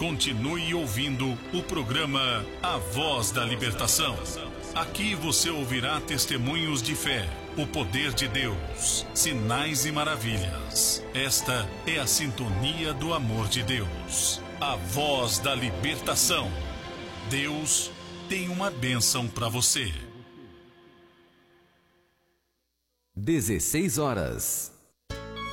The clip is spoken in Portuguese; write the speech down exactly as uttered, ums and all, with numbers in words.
Continue ouvindo o programa A Voz da Libertação. Aqui você ouvirá testemunhos de fé, o poder de Deus, sinais e maravilhas. Esta é a sintonia do amor de Deus. A Voz da Libertação. Deus tem uma bênção para você. dezesseis horas